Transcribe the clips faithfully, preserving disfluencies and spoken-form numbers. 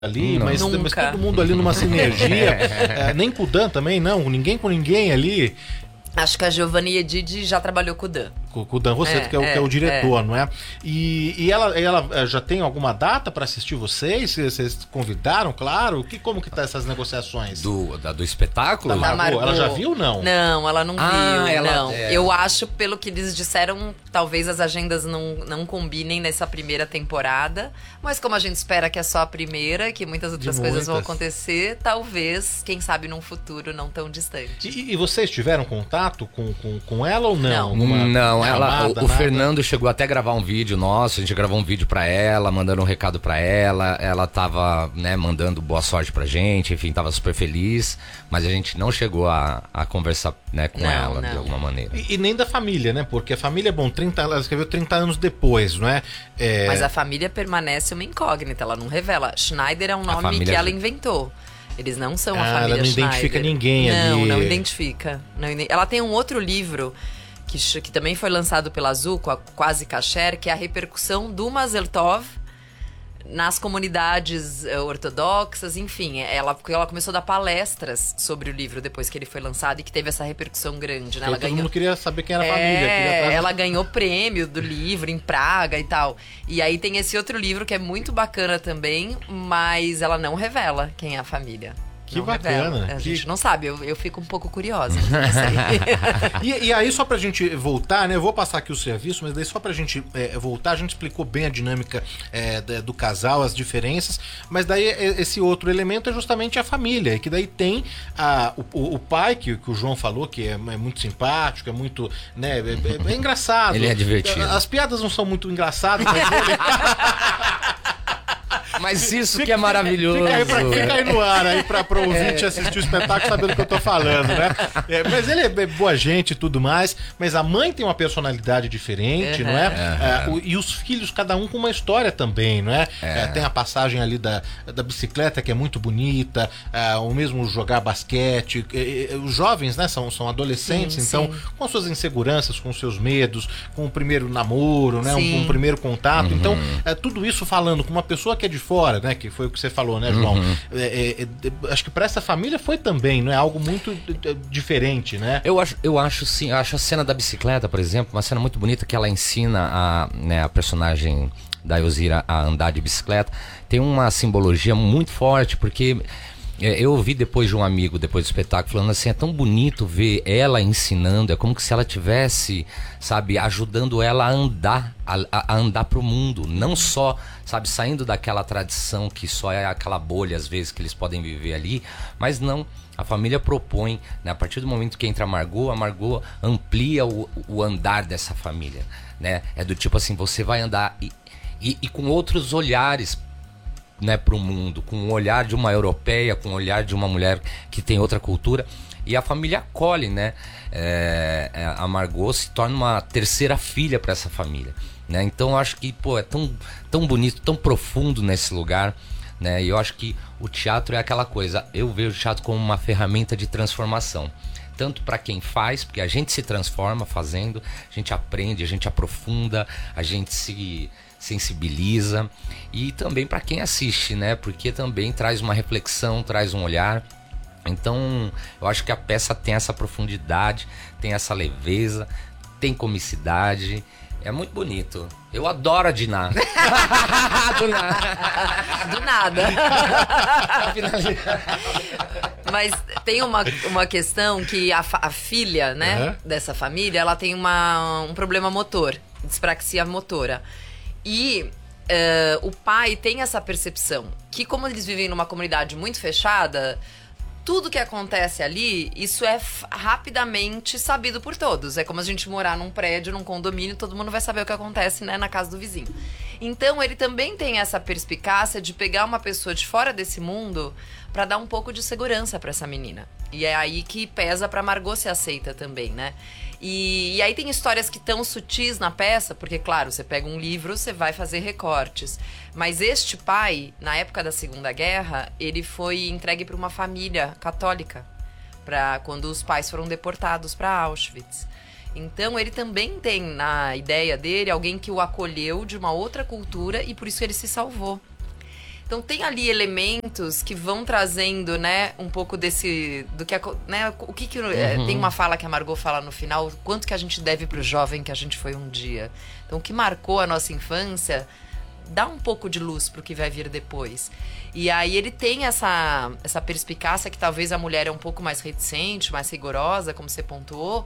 ali, Não. mas, mas todo mundo ali numa sinergia. É, nem com o Dan também, não. Ninguém com ninguém ali. Acho que a Giovanni Edid já trabalhou com o Dan. Com, com o Dan Rosseto, É, que, é o, é, que é o diretor, é. não é? E, e ela, ela já tem alguma data para assistir vocês? Vocês convidaram, claro? Que, como que tá essas negociações? Do, da, do espetáculo? Da Da Margot. Margot. Ela já viu ou não? Não, ela não Ah, viu, ela- não. é. Eu acho, pelo que eles disseram, talvez as agendas não, não combinem nessa primeira temporada. Mas como a gente espera que é só a primeira, que muitas outras De coisas vão muitas. acontecer, talvez, quem sabe, num futuro não tão distante. E, e vocês tiveram contato com, com, com ela ou não? Não. Numa Não, ela, chamada, o, o nada? Fernando chegou até a gravar um vídeo nosso, a gente gravou um vídeo pra ela, mandando um recado pra ela, ela tava, né, mandando boa sorte pra gente, enfim, tava super feliz, mas a gente não chegou a, a conversar, né, com Não, ela de não. alguma maneira. E, e nem da família, né? Porque a família é bom, trinta, ela escreveu trinta anos depois, não é? É, Mas a família permanece uma incógnita, ela não revela. Schneider é um nome família- que ela inventou. Eles não são a Ah, ela família não Schneider. identifica ninguém não, ali. Não, identifica. Não ide- Ela tem um outro livro que, ch- que também foi lançado pela Azul, com a Quase Kasher, que é a repercussão do Mazel Tov nas comunidades eh, ortodoxas, enfim. Ela, porque ela começou a dar palestras sobre o livro depois que ele foi lançado e que teve essa repercussão grande, né? Aí Ela todo ganhou... mundo queria saber quem era a É, família. Queria atrás- ela ganhou prêmio do livro em Praga e tal. E aí tem esse outro livro que é muito bacana também, mas ela não revela quem é a família. Que Não bacana, revela. A que- gente não sabe, eu, eu fico um pouco curiosa. Não sei. E, e aí, só pra gente voltar, né? Eu vou passar aqui o serviço, mas daí só pra gente é, voltar, a gente explicou bem a dinâmica é, da- do casal, as diferenças, mas daí é, esse outro elemento é justamente a família, que daí tem a, o, o- o pai, que, que o João falou, que é, é muito simpático, é muito, né, é, é- é engraçado. Ele é divertido. As piadas não são muito engraçadas, mas ele... Mas isso que é maravilhoso. Fica aí, pra, fica aí no ar aí pra, pra ouvinte assistir o espetáculo sabendo o que eu tô falando, né? É, mas ele é boa gente e tudo mais, mas a mãe tem uma personalidade diferente, não é? É, o- e os filhos, cada um com uma história também, não é? É, tem a passagem ali da, da bicicleta que é muito bonita, é, o mesmo jogar basquete. É, é, os jovens, né, são, são adolescentes, Sim, então, sim. com suas inseguranças, com seus medos, com o primeiro namoro, né? Um, Sim. um primeiro contato. Então, é, tudo isso falando com uma pessoa que é de fora, né? Que foi o que você falou, né, João? É, é, é, acho que para essa família foi também, não é algo muito é, diferente, né? Eu acho, eu acho sim, eu acho a cena da bicicleta, por exemplo, uma cena muito bonita que ela ensina a, né, a personagem da Elzira a andar de bicicleta. Tem uma simbologia muito forte, porque é, eu ouvi depois de um amigo, depois do espetáculo, falando assim, é tão bonito ver ela ensinando, é como se ela tivesse, sabe, ajudando ela a andar, a, a andar pro mundo, não só, sabe, saindo daquela tradição que só é aquela bolha, às vezes, que eles podem viver ali, mas não, a família propõe, né, a partir do momento que entra a Margot, a Margot amplia o, o andar dessa família, né, é do tipo assim, você vai andar e, e, e com outros olhares, né, para o mundo, com o olhar de uma europeia, com o olhar de uma mulher que tem outra cultura, e a família acolhe, né? É, é, a Margot se torna uma terceira filha para essa família, né? Então eu acho que, pô, é tão, tão bonito, tão profundo nesse lugar, né? E eu acho que o teatro é aquela coisa, eu vejo o teatro como uma ferramenta de transformação. Tanto para quem faz, porque a gente se transforma fazendo, a gente aprende, a gente aprofunda, a gente se sensibiliza, e também para quem assiste, né? Porque também traz uma reflexão, traz um olhar. Então, eu acho que a peça tem essa profundidade, tem essa leveza, tem comicidade. É muito bonito. Eu adoro a Diná. Do nada. Do nada. Mas tem uma, uma questão que a, fa- a filha, né, Uhum. dessa família, ela tem uma, um problema motor, dispraxia motora. E eh, o pai tem essa percepção que, como eles vivem numa comunidade muito fechada, tudo que acontece ali, isso é f- rapidamente sabido por todos. É como a gente morar num prédio, num condomínio, todo mundo vai saber o que acontece, né, na casa do vizinho. Então, ele também tem essa perspicácia de pegar uma pessoa de fora desse mundo pra dar um pouco de segurança pra essa menina. E é aí que pesa pra Margot ser aceita também, né? E, e aí tem histórias que estão sutis na peça, porque, claro, você pega um livro, você vai fazer recortes. Mas este pai, na época da Segunda Guerra, ele foi entregue para uma família católica, pra, quando os pais foram deportados para Auschwitz. Então, ele também tem na ideia dele alguém que o acolheu de uma outra cultura e por isso ele se salvou. Então tem ali elementos que vão trazendo, né, um pouco desse, do que, né, o que que, uhum. é, tem uma fala que a Margot fala no final, quanto que a gente deve pro jovem que a gente foi um dia. Então o que marcou a nossa infância dá um pouco de luz pro que vai vir depois. E aí ele tem essa, essa perspicácia que talvez a mulher é um pouco mais reticente, mais rigorosa, como você pontuou,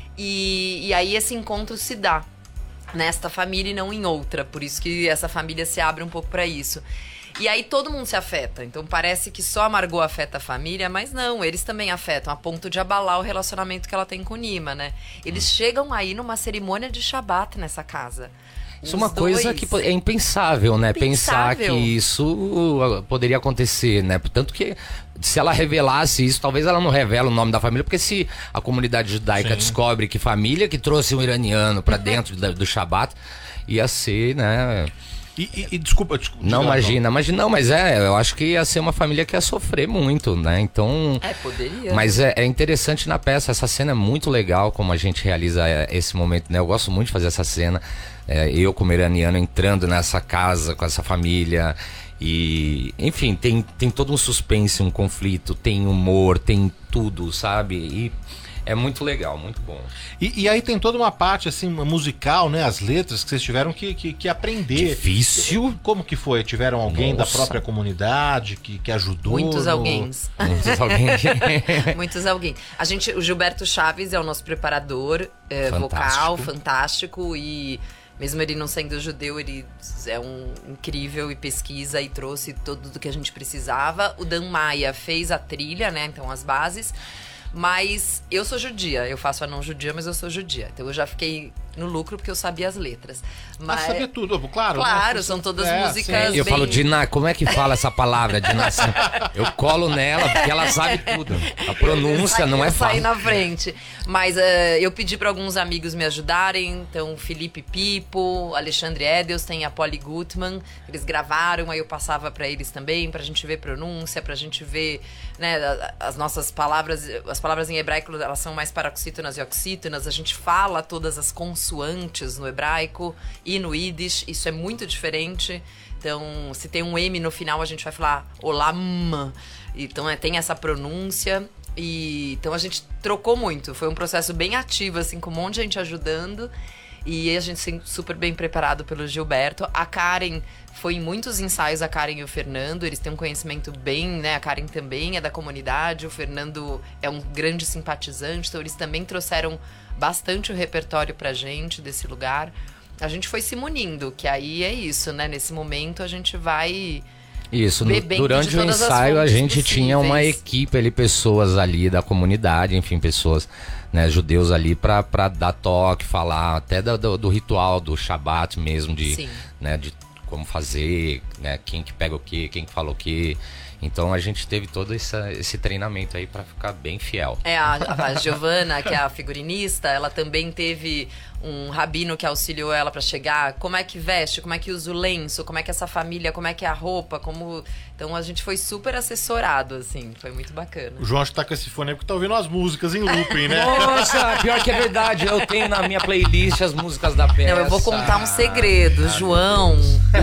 e, e aí esse encontro se dá nesta família e não em outra, por isso que essa família se abre um pouco para isso. E aí todo mundo se afeta, então parece que só a Margot afeta a família, mas não, eles também afetam, a ponto de abalar o relacionamento que ela tem com o Nima, né? Eles hum. chegam aí numa cerimônia de Shabat nessa casa. Isso é uma coisa que é impensável, né? Impensável. Pensar que isso poderia acontecer, né? Tanto que se ela revelasse isso, talvez ela não revela o nome da família, porque se a comunidade judaica Sim. descobre que família que trouxe um iraniano para dentro do, do Shabat, ia ser, né... E, e, e desculpa, desculpa. Não, imagina, imagina, não, mas é, eu acho que ia ser uma família que ia sofrer muito, né? Então. É, poderia. Mas é, é interessante na peça, essa cena é muito legal como a gente realiza esse momento, né? Eu gosto muito de fazer essa cena. É, eu, como iraniano, entrando nessa casa com essa família. E, enfim, tem, tem todo um suspense, um conflito, tem humor, tem tudo, sabe? E. É muito legal, muito bom. E, e aí tem toda uma parte assim musical, né? As letras que vocês tiveram que, que, que aprender. Difícil. Como que foi? Tiveram alguém Nossa. da própria comunidade que, que ajudou? Muitos no... alguém. Muitos alguém. Muitos alguém. A gente, o Gilberto Chaves é o nosso preparador é, fantástico. vocal, fantástico. E mesmo ele não sendo judeu, ele é um incrível e pesquisa e trouxe tudo do que a gente precisava. O Dan Maia fez a trilha, né? Então as bases. Mas eu sou judia, eu faço a não judia, mas eu sou judia. Então eu já fiquei no lucro porque eu sabia as letras. Mas ah, sabia tudo, claro. Claro, né? são todas é, músicas sim. Eu bem... falo, Dina, como é que fala essa palavra, Dina? Eu colo nela, porque ela sabe tudo. A pronúncia não é fácil. Eu saí na frente. Mas uh, eu pedi para alguns amigos me ajudarem. Então, Felipe Pipo, Alexandre Edels, tem a Polly Gutmann. Eles gravaram, aí eu passava para eles também, pra gente ver pronúncia, pra gente ver, né, as nossas palavras. As palavras em hebraico, elas são mais paroxítonas e oxítonas. A gente fala todas as consoantes no hebraico e no Yiddish. Isso é muito diferente. Então, se tem um M no final, a gente vai falar olam. Então, é, tem essa pronúncia. E, então, a gente trocou muito. Foi um processo bem ativo, assim, com um monte de gente ajudando. E a gente super bem preparado pelo Gilberto. A Karen foi em muitos ensaios, a Karen e o Fernando. Eles têm um conhecimento bem, né? A Karen também é da comunidade. O Fernando é um grande simpatizante. Então, eles também trouxeram bastante o repertório pra gente desse lugar. A gente foi se munindo, que aí é isso, né? Nesse momento, a gente vai... Isso, no, durante o ensaio a gente possíveis. tinha uma equipe ali, pessoas ali da comunidade, enfim, pessoas, né, judeus ali pra, pra dar toque, falar até do, do, do ritual do Shabat mesmo, de, né, de como fazer, né, quem que pega o quê, quem que fala o quê. Então a gente teve todo essa, esse treinamento aí pra ficar bem fiel. É, a, a Giovana, que é a figurinista, ela também teve um rabino que auxiliou ela pra chegar. Como é que veste, como é que usa o lenço, como é que essa família, como é que é a roupa, como... Então a gente foi super assessorado, assim, foi muito bacana. O João tá com esse fone aí porque tá ouvindo as músicas em looping, né? Nossa, pior que é verdade, eu tenho na minha playlist as músicas da peça. Não, eu vou contar um segredo. Ah, João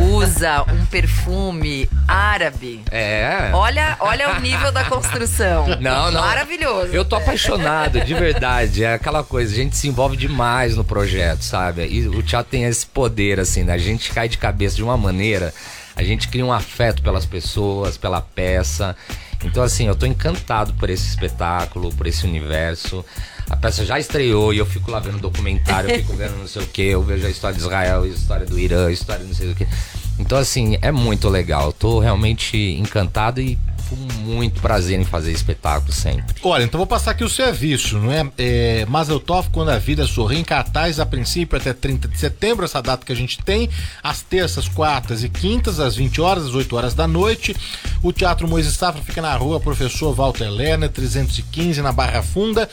usa um perfume árabe. É. Olha, olha o nível da construção. Não, não. Maravilhoso. Eu tô apaixonado, de verdade. É aquela coisa, a gente se envolve demais no projeto, sabe? E o teatro tem esse poder, assim, né? A gente cai de cabeça de uma maneira, a gente cria um afeto pelas pessoas, pela peça. Então, assim, eu tô encantado por esse espetáculo, por esse universo. A peça já estreou e eu fico lá vendo documentário, eu fico vendo não sei o que, eu vejo a história de Israel, a história do Irã, a história de não sei o que. Então, assim, é muito legal. Eu tô realmente encantado e com muito prazer em fazer espetáculo sempre. Olha, então vou passar aqui o serviço, não é? é Mazel Tov, Quando a Vida Sorri, em cartaz, a princípio até trinta de setembro, essa data que a gente tem, às terças, quartas e quintas, às vinte horas, às oito horas da noite. O Teatro Moisés Safra fica na rua Professor Walter Lerner, trezentos e quinze, na Barra Funda.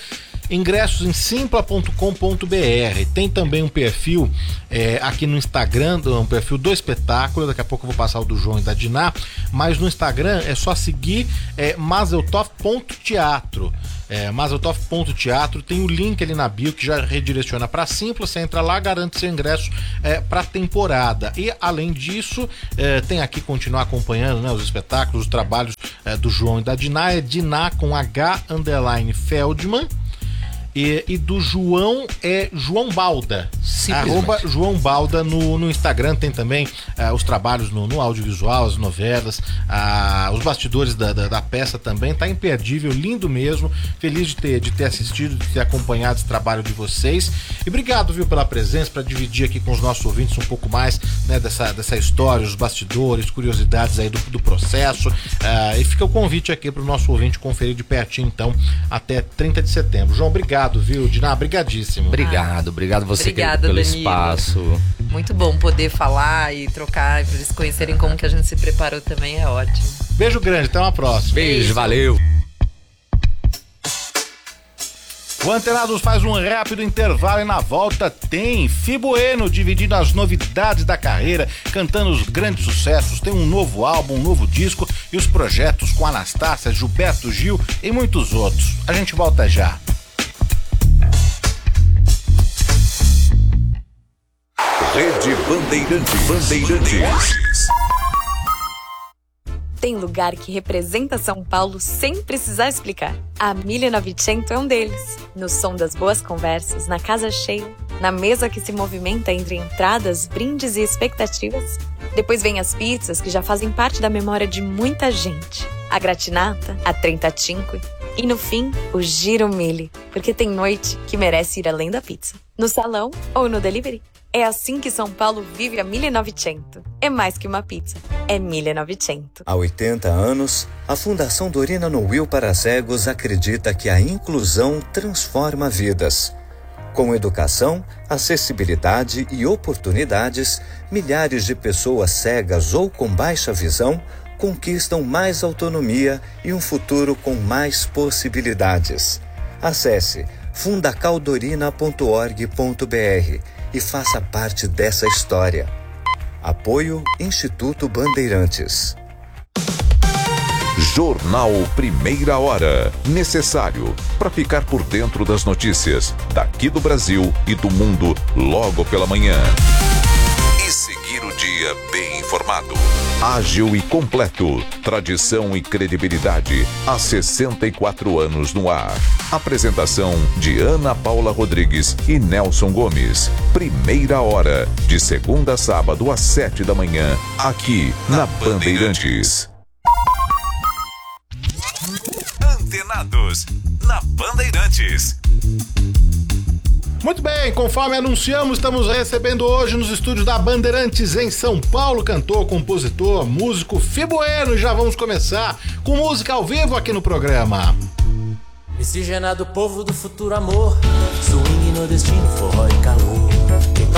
ingressos em simpla ponto com ponto b r. Tem também um perfil é, aqui no Instagram, um perfil do espetáculo. Daqui a pouco eu vou passar o do João e da Diná, mas no Instagram é só seguir é, mazeltov ponto teatro. É, mazeltov ponto teatro, tem o link ali na bio que já redireciona para Simpla. Você entra lá, garante seu ingresso é, para temporada. E além disso, é, tem aqui continuar acompanhando, né, os espetáculos, os trabalhos é, do João e da Diná. É Diná com H underline Feldman. E, e do João é João Balda. Arroba João Balda no, no Instagram. Tem também uh, os trabalhos no, no audiovisual, as novelas, uh, os bastidores da, da, da peça também. Tá imperdível, lindo mesmo. Feliz de ter, de ter assistido, de ter acompanhado esse trabalho de vocês. E obrigado, viu, pela presença, para dividir aqui com os nossos ouvintes um pouco mais, né, dessa, dessa história, os bastidores, curiosidades aí do, do processo. Uh, e fica o convite aqui para o nosso ouvinte conferir de pertinho, então, até trinta de setembro. João, obrigado. Viu, Diná? Brigadíssimo. Obrigado, obrigado você Obrigada, pelo Danilo. espaço. Muito bom poder falar e trocar, para eles conhecerem como que a gente se preparou também, é ótimo. Beijo grande, até uma próxima. Beijo, Beijo. valeu. O Antenados faz um rápido intervalo e na volta tem Fibueno dividindo as novidades da carreira, cantando os grandes sucessos. Tem um novo álbum, um novo disco e os projetos com Anastácia, Gilberto Gil e muitos outros. A gente volta já. Rede Bandeirantes. Bandeirantes. Tem lugar que representa São Paulo sem precisar explicar. A mille e novecento é um deles. No som das boas conversas, na casa cheia, na mesa que se movimenta entre entradas, brindes e expectativas. Depois vem as pizzas que já fazem parte da memória de muita gente. A gratinata, a trentacinque e no fim, o giro mille, porque tem noite que merece ir além da pizza. No salão ou no delivery. É assim que São Paulo vive a mille e novecento. É mais que uma pizza, é mille e novecento. Há oitenta anos, a Fundação Dorina no Will para Cegos acredita que a inclusão transforma vidas. Com educação, acessibilidade e oportunidades, milhares de pessoas cegas ou com baixa visão conquistam mais autonomia e um futuro com mais possibilidades. Acesse fundacaldorina ponto org ponto b r e faça parte dessa história. Apoio Instituto Bandeirantes. Jornal Primeira Hora. Necessário para ficar por dentro das notícias daqui do Brasil e do mundo logo pela manhã. E seguir o dia bem informado. Ágil e completo. Tradição e credibilidade. Há sessenta e quatro anos no ar. Apresentação de Ana Paula Rodrigues e Nelson Gomes. Primeira Hora. De segunda a sábado às sete da manhã. Aqui na Bandeirantes. Antenados. Na Bandeirantes. Muito bem, conforme anunciamos, estamos recebendo hoje nos estúdios da Bandeirantes em São Paulo, cantor, compositor, músico Fibueno. Já vamos começar com música ao vivo aqui no programa. Miscigenado povo do futuro amor, swing no destino, forró e carro.